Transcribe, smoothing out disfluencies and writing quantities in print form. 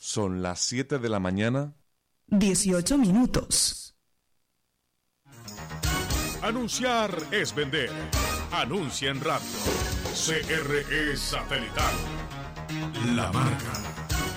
Son las 7 de la mañana. 18 minutos. Anunciar es vender. Anuncia en radio. CRE Satelital. La marca.